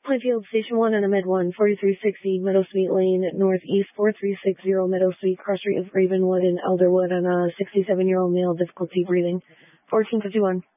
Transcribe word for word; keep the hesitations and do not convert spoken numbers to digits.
Playfield Station one and a Med one, forty-three sixty Meadowsweet Lane, Northeast four three six zero Meadowsweet, cross street of Ravenwood and Elderwood, on a sixty-seven-year-old male, difficulty breathing, fourteen fifty-one.